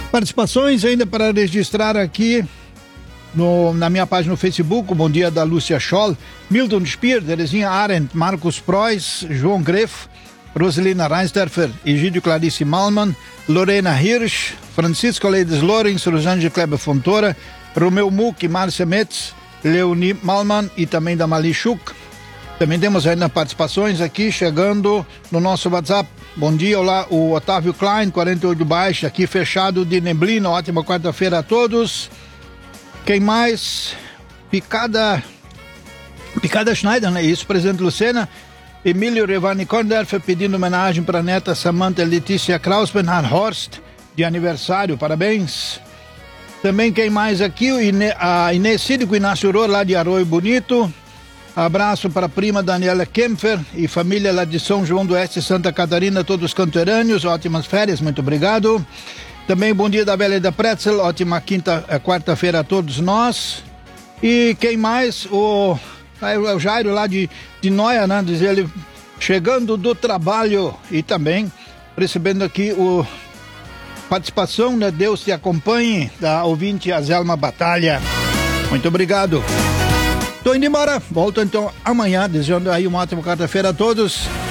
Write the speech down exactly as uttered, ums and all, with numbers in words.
Participações ainda para registrar aqui no, na minha página no Facebook. Bom dia da Lúcia Scholl, Milton Speer, Terezinha Arendt, Marcos Preuss, João Greff, Roselina Reinsdorfer, Egídio Clarice Malman, Lorena Hirsch, Francisco Leides Lorenz, Rosângela Kleber Fontoura, Romeu Muck, Márcia Metz, Leoni Malman e também da Malichuk. Também temos ainda participações aqui chegando no nosso WhatsApp. Bom dia, olá, o Otávio Klein, quarenta e oito Baixo, aqui fechado de neblina. Ótima quarta-feira a todos. Quem mais? Picada Picada Schneider, né? Isso, presidente Lucena. Emílio Revani Korndorfer pedindo homenagem para a neta Samantha Letícia Krausbenhard Horst, de aniversário, parabéns. Também quem mais aqui? O Ine, a Inês Círico Inácio Ror, lá de Arroio Bonito. Abraço para a prima Daniela Kempfer e família lá de São João do Oeste, Santa Catarina, todos canterâneos, ótimas férias, muito obrigado. Também bom dia da Velha da Pretzel, ótima quinta, quarta-feira a todos nós. E quem mais? O, o Jairo lá de, de Noia, né? Diz ele, chegando do trabalho e também recebendo aqui o participação, né? Deus te acompanhe, da ouvinte Azelma Batalha. Muito obrigado. Tô indo embora, volto então amanhã, desejando aí uma ótima quarta-feira a todos.